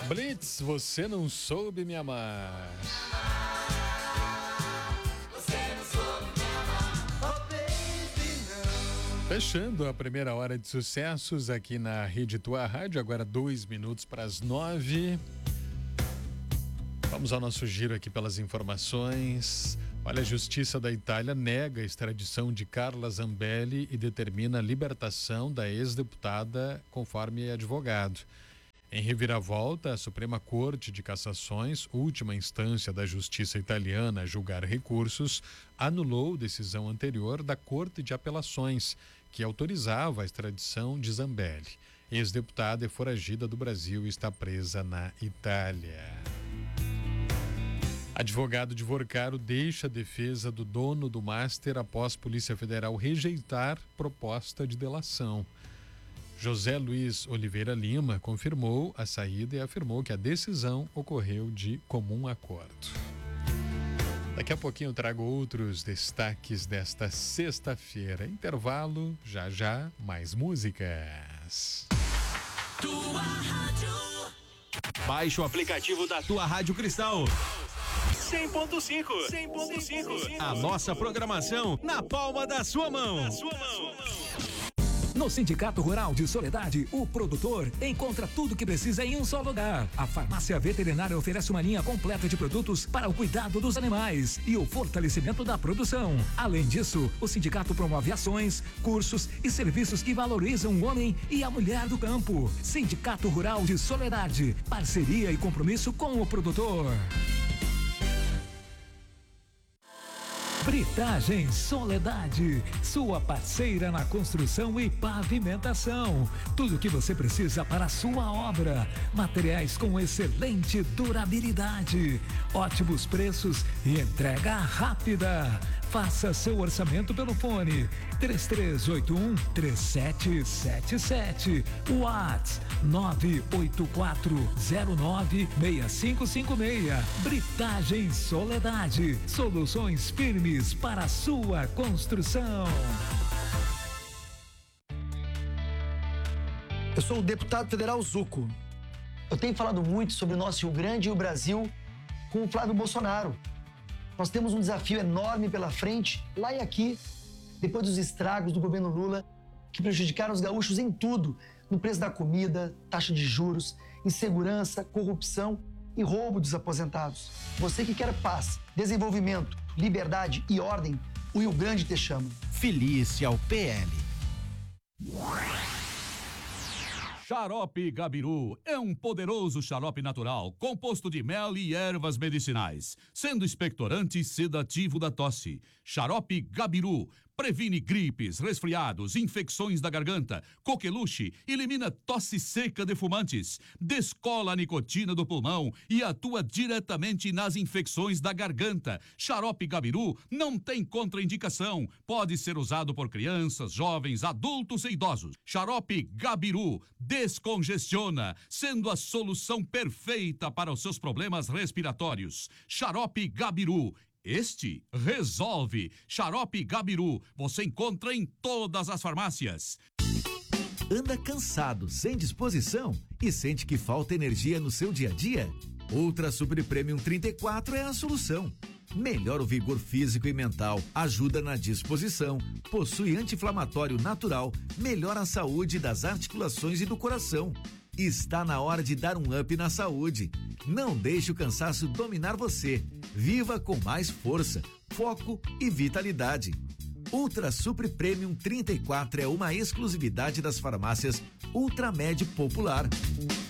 Blitz, você não soube me amar. Fechando a primeira hora de sucessos aqui na Rede Tua Rádio, agora 2 minutos para as 9. Vamos ao nosso giro aqui pelas informações. Olha, a Justiça da Itália nega a extradição de Carla Zambelli e determina a libertação da ex-deputada conforme advogado. Em reviravolta, a Suprema Corte de Cassações, última instância da Justiça italiana a julgar recursos, anulou decisão anterior da Corte de Apelações, que autorizava a extradição de Zambelli. Ex-deputada e foragida do Brasil está presa na Itália. Advogado de Vorcaro deixa a defesa do dono do Master após Polícia Federal rejeitar proposta de delação. José Luiz Oliveira Lima confirmou a saída e afirmou que a decisão ocorreu de comum acordo. Daqui a pouquinho eu trago outros destaques desta sexta-feira. Intervalo, já, mais músicas. Tua Rádio. Baixe o aplicativo da Tua Rádio Cristal. 100.5. A nossa programação na palma da sua mão. No Sindicato Rural de Soledade, o produtor encontra tudo o que precisa em um só lugar. A farmácia veterinária oferece uma linha completa de produtos para o cuidado dos animais e o fortalecimento da produção. Além disso, o sindicato promove ações, cursos e serviços que valorizam o homem e a mulher do campo. Sindicato Rural de Soledade, parceria e compromisso com o produtor. Britagem Soledade, sua parceira na construção e pavimentação. Tudo o que você precisa para a sua obra. Materiais com excelente durabilidade, ótimos preços e entrega rápida. Faça seu orçamento pelo fone 3381-3777. WhatsApp 984096556. Britagem Soledade, soluções firmes para a sua construção. Eu sou o deputado federal Zuco. Eu tenho falado muito sobre o nosso Rio Grande e o Brasil com o Flávio Bolsonaro. Nós temos um desafio enorme pela frente, lá e aqui, depois dos estragos do governo Lula, que prejudicaram os gaúchos em tudo, no preço da comida, taxa de juros, insegurança, corrupção e roubo dos aposentados. Você que quer paz, desenvolvimento, liberdade e ordem, o Rio Grande te chama. Felice ao PL. Xarope Gabiru é um poderoso xarope natural, composto de mel e ervas medicinais, sendo expectorante e sedativo da tosse. Xarope Gabiru previne gripes, resfriados, infecções da garganta, coqueluche, elimina tosse seca de fumantes, descola a nicotina do pulmão e atua diretamente nas infecções da garganta. Xarope Gabiru não tem contraindicação, pode ser usado por crianças, jovens, adultos e idosos. Xarope Gabiru descongestiona, sendo a solução perfeita para os seus problemas respiratórios. Xarope Gabiru. Este resolve. Xarope Gabiru, você encontra em todas as farmácias. Anda cansado, sem disposição e sente que falta energia no seu dia a dia? Ultra Super Premium 34 é a solução. Melhora o vigor físico e mental, ajuda na disposição, possui anti-inflamatório natural, melhora a saúde das articulações e do coração. Está na hora de dar um up na saúde. Não deixe o cansaço dominar você. Viva com mais força, foco e vitalidade. Ultra Super Premium 34 é uma exclusividade das farmácias Ultramed Popular.